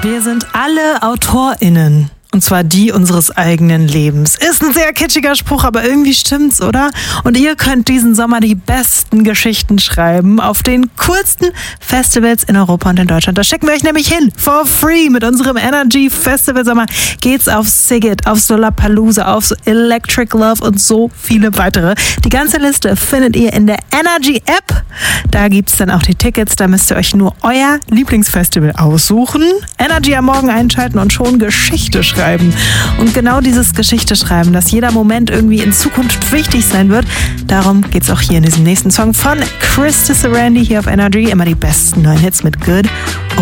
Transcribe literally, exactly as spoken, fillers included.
Wir sind alle AutorInnen. Und zwar die unseres eigenen Lebens. Ist ein sehr kitschiger Spruch, aber irgendwie stimmt's, oder? Und ihr könnt diesen Sommer die besten Geschichten schreiben auf den coolsten Festivals in Europa und in Deutschland. Da schicken wir euch nämlich hin, for free. Mit unserem Energy Festival Sommer geht's auf Sigit, auf Lollapalooza, auf Electric Love und so viele weitere. Die ganze Liste findet ihr in der Energy App. Da gibt's dann auch die Tickets. Da müsst ihr euch nur euer Lieblingsfestival aussuchen. Energy am Morgen einschalten und schon Geschichte schreiben. Und genau dieses Geschichte schreiben, dass jeder Moment irgendwie in Zukunft wichtig sein wird, darum geht's auch hier in diesem nächsten Song von Chris Sarandon hier auf Energy. Immer die besten neuen Hits mit Good